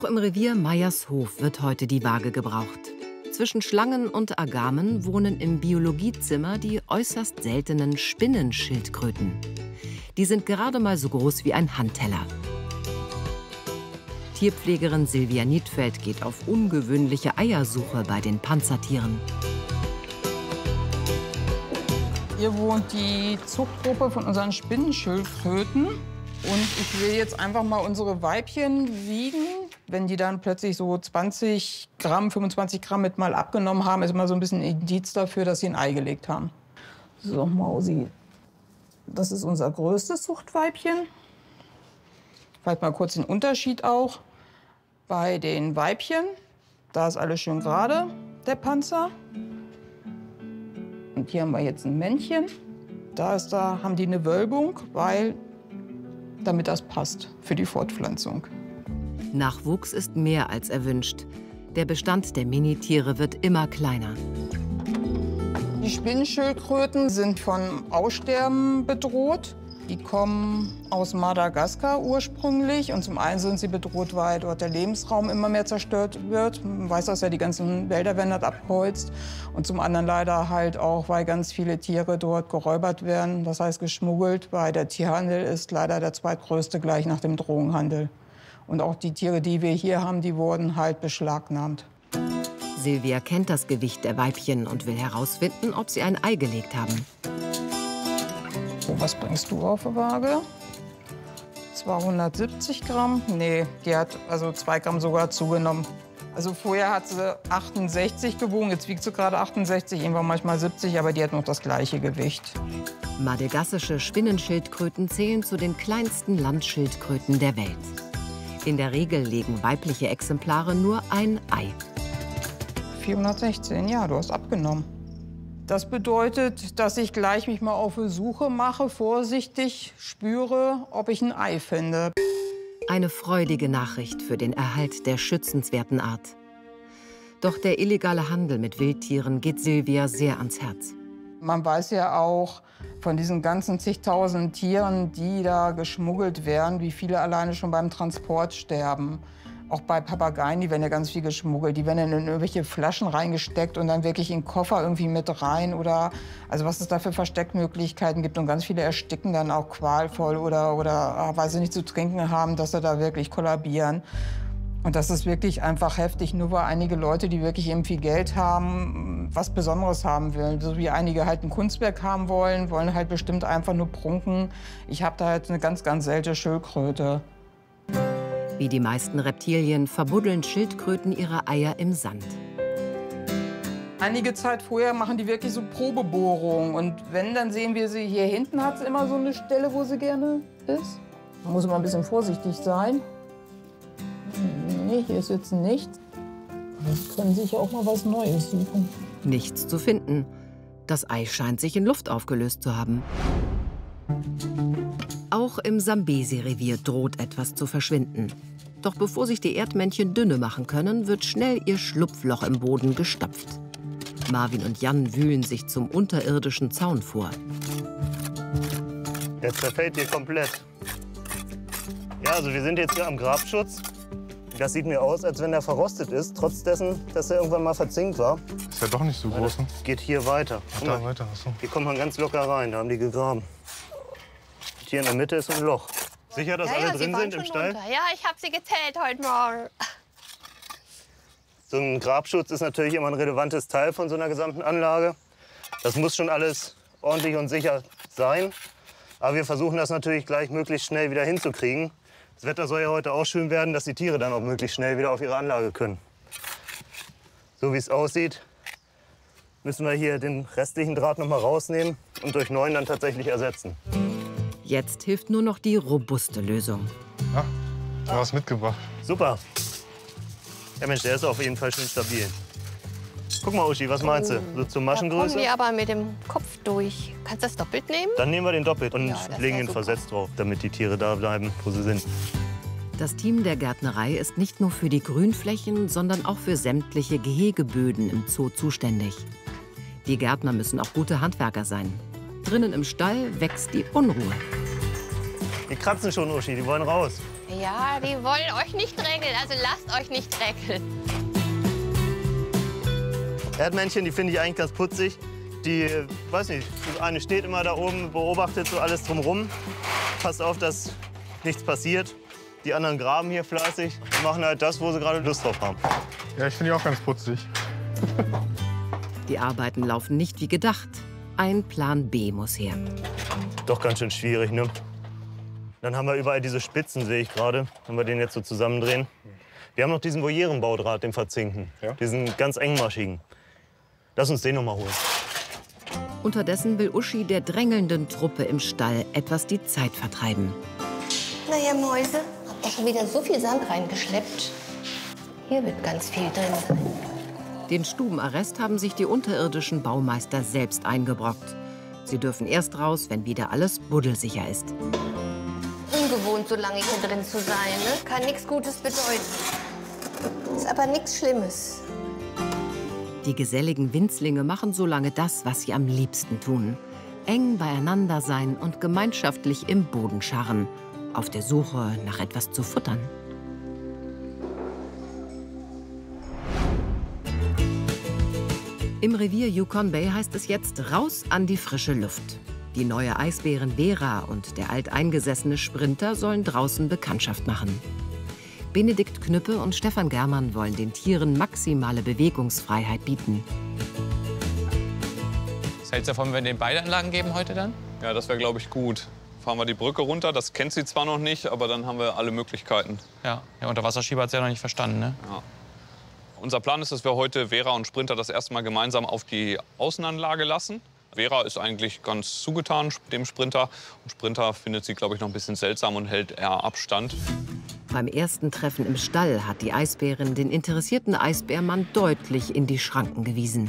Auch im Revier Meiershof wird heute die Waage gebraucht. Zwischen Schlangen und Agamen wohnen im Biologiezimmer die äußerst seltenen Spinnenschildkröten. Die sind gerade mal so groß wie ein Handteller. Tierpflegerin Silvia Niedfeld geht auf ungewöhnliche Eiersuche bei den Panzertieren. Hier wohnt die Zuchtgruppe von unseren Spinnenschildkröten. Und ich will jetzt einfach mal unsere Weibchen wiegen. Wenn die dann plötzlich so 20 Gramm, 25 Gramm mit mal abgenommen haben, ist immer so ein bisschen ein Indiz dafür, dass sie ein Ei gelegt haben. So, Mausi. Das ist unser größtes Zuchtweibchen. Vielleicht mal kurz den Unterschied auch. Bei den Weibchen, da ist alles schön gerade, der Panzer. Und hier haben wir jetzt ein Männchen. Da haben die eine Wölbung, damit das passt für die Fortpflanzung. Nachwuchs ist mehr als erwünscht. Der Bestand der Minitiere wird immer kleiner. Die Spinnenschildkröten sind von Aussterben bedroht. Die kommen aus Madagaskar ursprünglich. Und zum einen sind sie bedroht, weil dort der Lebensraum immer mehr zerstört wird. Man weiß, dass ja die ganzen Wälder werden dort abgeholzt. Und zum anderen leider halt auch, weil ganz viele Tiere dort geräubert werden, das heißt geschmuggelt. Weil der Tierhandel ist leider der zweitgrößte gleich nach dem Drogenhandel. Und auch die Tiere, die wir hier haben, die wurden halt beschlagnahmt. Silvia kennt das Gewicht der Weibchen und will herausfinden, ob sie ein Ei gelegt haben. So, was bringst du auf die Waage? 270 Gramm? Nee, die hat also 2 Gramm sogar zugenommen. Also vorher hat sie 68 gewogen, jetzt wiegt sie gerade 68, irgendwann manchmal 70, aber die hat noch das gleiche Gewicht. Madagassische Spinnenschildkröten zählen zu den kleinsten Landschildkröten der Welt. In der Regel legen weibliche Exemplare nur ein Ei. 416, ja, du hast abgenommen. Das bedeutet, dass ich gleich mich mal auf die Suche mache, vorsichtig spüre, ob ich ein Ei finde. Eine freudige Nachricht für den Erhalt der schützenswerten Art. Doch der illegale Handel mit Wildtieren geht Silvia sehr ans Herz. Man weiß ja auch von diesen ganzen zigtausend Tieren, die da geschmuggelt werden, wie viele alleine schon beim Transport sterben. Auch bei Papageien, die werden ja ganz viel geschmuggelt. Die werden in irgendwelche Flaschen reingesteckt und dann wirklich in den Koffer irgendwie mit rein. Oder also was es da für Versteckmöglichkeiten gibt. Und ganz viele ersticken dann auch qualvoll oder weil sie nicht zu trinken haben, dass sie da wirklich kollabieren. Und das ist wirklich einfach heftig, nur weil einige Leute, die wirklich eben viel Geld haben, was Besonderes haben wollen. So wie einige halt ein Kunstwerk haben wollen halt bestimmt einfach nur prunken. Ich habe da halt eine ganz, ganz seltene Schildkröte. Wie die meisten Reptilien verbuddeln Schildkröten ihre Eier im Sand. Einige Zeit vorher machen die wirklich so Probebohrungen. Und wenn, dann sehen wir sie, hier hinten hat sie immer so eine Stelle, wo sie gerne ist. Da muss man ein bisschen vorsichtig sein. Nee, hier ist jetzt nichts. Sie können sich auch mal was Neues suchen. Nichts zu finden. Das Ei scheint sich in Luft aufgelöst zu haben. Auch im Sambesi-Revier droht etwas zu verschwinden. Doch bevor sich die Erdmännchen dünne machen können, wird schnell ihr Schlupfloch im Boden gestopft. Marvin und Jan wühlen sich zum unterirdischen Zaun vor. Der zerfällt hier komplett. Ja, also wir sind jetzt hier am Grabschutz. Das sieht mir aus, als wenn er verrostet ist, trotz dessen, dass er irgendwann mal verzinkt war. Ist ja doch nicht so groß, ne? Geht hier weiter. Ach, da weiter, achso. Hier kommt man ganz locker rein, da haben die gegraben. Und hier in der Mitte ist ein Loch. Sicher, dass alle drin sind im Stall? Ja, ich habe sie gezählt heute Morgen. So ein Grabschutz ist natürlich immer ein relevantes Teil von so einer gesamten Anlage. Das muss schon alles ordentlich und sicher sein. Aber wir versuchen das natürlich gleich möglichst schnell wieder hinzukriegen. Das Wetter soll ja heute auch schön werden, dass die Tiere dann auch möglichst schnell wieder auf ihre Anlage können. So wie es aussieht, müssen wir hier den restlichen Draht noch mal rausnehmen und durch neuen dann tatsächlich ersetzen. Jetzt hilft nur noch die robuste Lösung. Ah, du hast mitgebracht. Super. Ja Mensch, der ist auf jeden Fall schön stabil. Guck mal, Uschi, was meinst du? So zur Da Maschengröße? kommen wir aber mit dem Kopf durch. Kannst du das doppelt nehmen? Dann nehmen wir den doppelt und Ja, das legen wär den super. versetzt drauf, damit die Tiere da bleiben, wo sie sind. Das Team der Gärtnerei ist nicht nur für die Grünflächen, sondern auch für sämtliche Gehegeböden im Zoo zuständig. Die Gärtner müssen auch gute Handwerker sein. Drinnen im Stall wächst die Unruhe. Die kratzen schon, Uschi, die wollen raus. Ja, die wollen euch nicht drängeln, also lasst euch nicht drängeln. Erdmännchen, die finde ich eigentlich ganz putzig. Die, weiß nicht, die eine steht immer da oben, beobachtet so alles drumherum. Passt auf, dass nichts passiert. Die anderen graben hier fleißig und machen halt das, wo sie gerade Lust drauf haben. Ja, ich finde die auch ganz putzig. Die Arbeiten laufen nicht wie gedacht. Ein Plan B muss her. Doch ganz schön schwierig, ne? Dann haben wir überall diese Spitzen, sehe ich gerade. Wenn wir den jetzt so zusammendrehen. Wir haben noch diesen Volieren-Baudraht, den verzinken. Ja? Diesen ganz engmaschigen. Lass uns den noch mal holen. Unterdessen will Uschi der drängelnden Truppe im Stall etwas die Zeit vertreiben. Na ihr Mäuse, habt ihr schon wieder so viel Sand reingeschleppt? Hier wird ganz viel drin sein. Den Stubenarrest haben sich die unterirdischen Baumeister selbst eingebrockt. Sie dürfen erst raus, wenn wieder alles buddelsicher ist. Ungewohnt, so lange hier drin zu sein, ne? Kann nichts Gutes bedeuten. Ist aber nichts Schlimmes. Die geselligen Winzlinge machen so lange das, was sie am liebsten tun. Eng beieinander sein und gemeinschaftlich im Boden scharren. Auf der Suche nach etwas zu futtern. Im Revier Yukon Bay heißt es jetzt raus an die frische Luft. Die neue Eisbärin Vera und der alteingesessene Sprinter sollen draußen Bekanntschaft machen. Benedikt Knüppe und Stefan Germann wollen den Tieren maximale Bewegungsfreiheit bieten. Was hältst du davon, wenn wir den beide Anlagen geben heute dann? Ja, das wäre, glaube ich, gut. Fahren wir die Brücke runter, das kennt sie zwar noch nicht, aber dann haben wir alle Möglichkeiten. Ja, der Unterwasserschieber hat es ja noch nicht verstanden, ne? Ja. Unser Plan ist, dass wir heute Vera und Sprinter das erste Mal gemeinsam auf die Außenanlage lassen. Vera ist eigentlich ganz zugetan dem Sprinter. Und Sprinter findet sie, glaube ich, noch ein bisschen seltsam und hält eher Abstand. Beim ersten Treffen im Stall hat die Eisbärin den interessierten Eisbärmann deutlich in die Schranken gewiesen.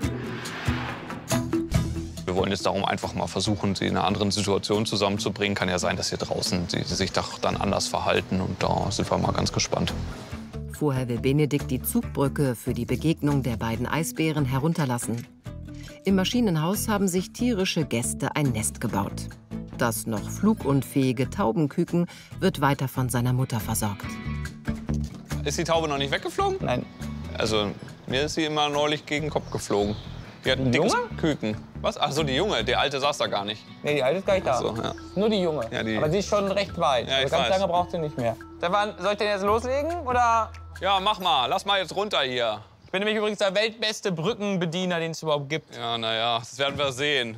Wir wollen jetzt darum einfach mal versuchen, sie in einer anderen Situation zusammenzubringen. Kann ja sein, dass hier draußen sie sich doch dann anders verhalten. Und da sind wir mal ganz gespannt. Vorher will Benedikt die Zugbrücke für die Begegnung der beiden Eisbären herunterlassen. Im Maschinenhaus haben sich tierische Gäste ein Nest gebaut. Das noch flugunfähige Taubenküken wird weiter von seiner Mutter versorgt. Ist die Taube noch nicht weggeflogen? Nein. Also, mir ist sie immer neulich gegen den Kopf geflogen. Die hat ein dickes Küken. Was? Ach so, die Junge. Der Alte saß da gar nicht. Nee, die Alte ist gar nicht da. So, ja. Nur die Junge. Ja, die- Aber sie ist schon recht weit. Ja, ich ganz weiß. lange braucht sie nicht mehr. Stefan, soll ich den jetzt loslegen? Oder? Ja, mach mal. Lass mal jetzt runter hier. Ich bin nämlich übrigens der weltbeste Brückenbediener, den es überhaupt gibt. Ja, naja, das werden wir sehen.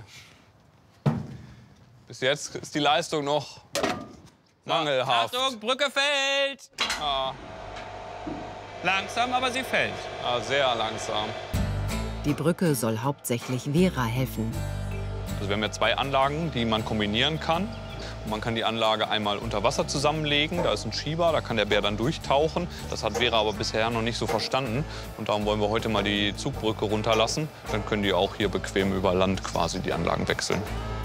Bis jetzt ist die Leistung noch mangelhaft. Achtung, Brücke fällt! Ja, Langsam, aber sie fällt. ja, sehr langsam. Die Brücke soll hauptsächlich Vera helfen. Also wir haben ja 2 Anlagen, die man kombinieren kann. Und man kann die Anlage einmal unter Wasser zusammenlegen. Da ist ein Schieber, da kann der Bär dann durchtauchen. Das hat Vera aber bisher noch nicht so verstanden. Und darum wollen wir heute mal die Zugbrücke runterlassen. Dann können die auch hier bequem über Land quasi die Anlagen wechseln.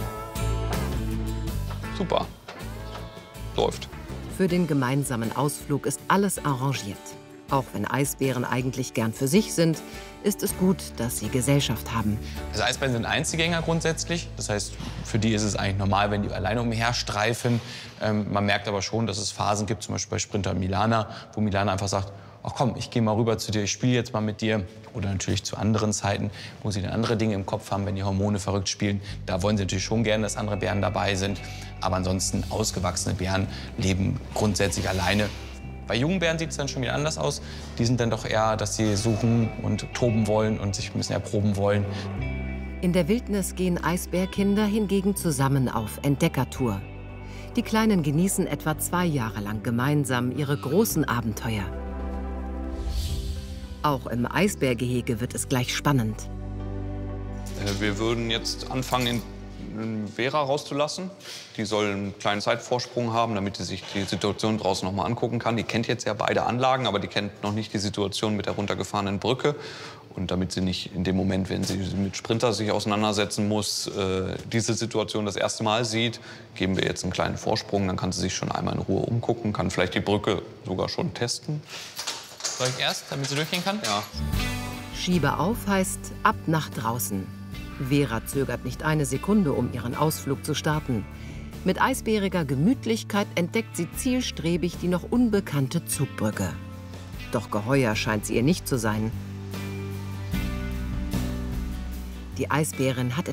Super. Läuft. Für den gemeinsamen Ausflug ist alles arrangiert. Auch wenn Eisbären eigentlich gern für sich sind, ist es gut, dass sie Gesellschaft haben. Also Eisbären sind Einzelgänger grundsätzlich. Das heißt, für die ist es eigentlich normal, wenn die alleine umherstreifen. Man merkt aber schon, dass es Phasen gibt, zum Beispiel bei Sprinter Milana, wo Milana einfach sagt, ach komm, ich gehe mal rüber zu dir, ich spiele jetzt mal mit dir. Oder natürlich zu anderen Zeiten, wo sie dann andere Dinge im Kopf haben, wenn die Hormone verrückt spielen. Da wollen sie natürlich schon gerne, dass andere Bären dabei sind. Aber ansonsten, ausgewachsene Bären leben grundsätzlich alleine. Bei jungen Bären sieht es dann schon wieder anders aus. Die sind dann doch eher, dass sie suchen und toben wollen und sich ein bisschen erproben wollen. In der Wildnis gehen Eisbärkinder hingegen zusammen auf Entdeckertour. Die Kleinen genießen etwa 2 Jahre lang gemeinsam ihre großen Abenteuer. Auch im Eisbärgehege wird es gleich spannend. Wir würden jetzt anfangen, Vera rauszulassen. Die soll einen kleinen Zeitvorsprung haben, damit sie sich die Situation draußen noch mal angucken kann. Die kennt jetzt ja beide Anlagen, aber die kennt noch nicht die Situation mit der runtergefahrenen Brücke. Und damit sie nicht in dem Moment, wenn sie mit Sprinter sich auseinandersetzen muss, diese Situation das erste Mal sieht, geben wir jetzt einen kleinen Vorsprung. Dann kann sie sich schon einmal in Ruhe umgucken, kann vielleicht die Brücke sogar schon testen. Soll ich erst, damit sie durchgehen kann? Ja. Schiebe auf heißt ab nach draußen. Vera zögert nicht eine Sekunde, um ihren Ausflug zu starten. Mit eisbäriger Gemütlichkeit entdeckt sie zielstrebig die noch unbekannte Zugbrücke. Doch geheuer scheint sie ihr nicht zu sein. Die Eisbärin hat